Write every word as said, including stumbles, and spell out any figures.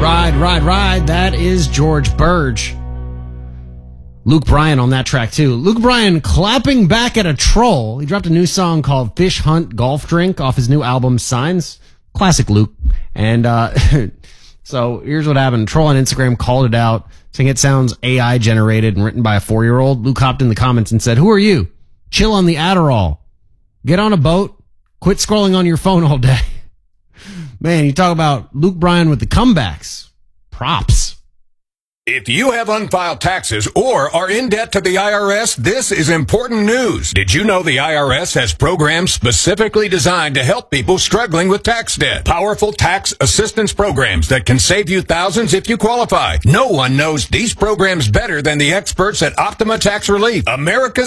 Ride, ride, ride. That is George Burge. Luke Bryan on that track, too. Luke Bryan clapping back at a troll. He dropped a new song called Fish Hunt Golf Drink off his new album, Signs. Classic Luke. And uh so here's what happened. A troll on Instagram called it out, saying it sounds A I generated and written by a four-year-old. Luke hopped in the comments and said, "Who are you? Chill on the Adderall. Get on a boat. Quit scrolling on your phone all day." Man, you talk about Luke Bryan with the comebacks. Props. If you have unfiled taxes or are in debt to the I R S, this is important news. Did you know the I R S has programs specifically designed to help people struggling with tax debt? Powerful tax assistance programs that can save you thousands if you qualify. No one knows these programs better than the experts at Optima Tax Relief, America's